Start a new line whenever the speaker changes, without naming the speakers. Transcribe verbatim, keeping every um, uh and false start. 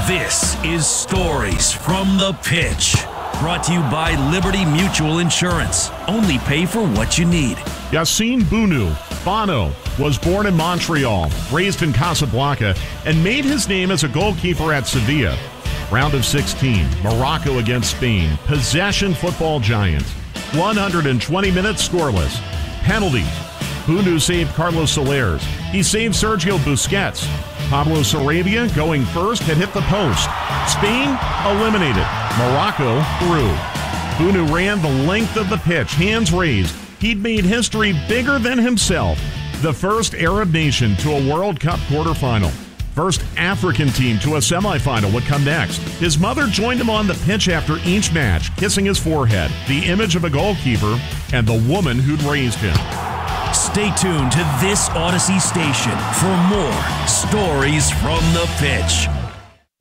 This is Stories from the Pitch. Brought to you by Liberty Mutual Insurance. Only pay for what you need.
Yassine Bounou, Bono, was born in Montreal, raised in Casablanca, and made his name as a goalkeeper at Sevilla. Round of sixteen, Morocco against Spain. Possession football giants. one hundred twenty minutes scoreless. Penalties. Bounou saved Carlos Solers. He saved Sergio Busquets. Pablo Sarabia, going first, had hit the post. Spain eliminated. Morocco through. Bounou ran the length of the pitch, hands raised. He'd made history bigger than himself. The first Arab nation to a World Cup quarterfinal. First African team to a semifinal would come next. His mother joined him on the pitch after each match, kissing his forehead, the image of a goalkeeper and the woman who'd raised him.
Stay tuned to this Odyssey station for more Stories from the Pitch.